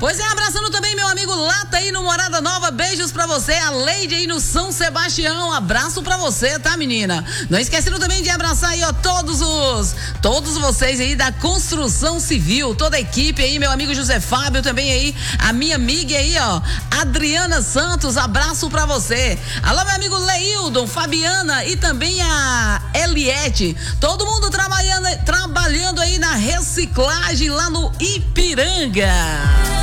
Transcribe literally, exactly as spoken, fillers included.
Pois é, abraçando também meu amigo Lata aí no Morada Nova, beijos pra você, a Leide aí no São Sebastião, abraço pra você, tá, menina? Não esquecendo também de abraçar aí, ó, todos os, todos vocês aí da construção civil, toda a equipe aí, meu amigo José Fábio também aí, a minha amiga aí, ó, Adriana Santos, abraço pra você. Alô, meu amigo Leildon, Fabiana e também a Eliette, todo mundo trabalhando, trabalhando aí na reciclagem lá no Ipiranga.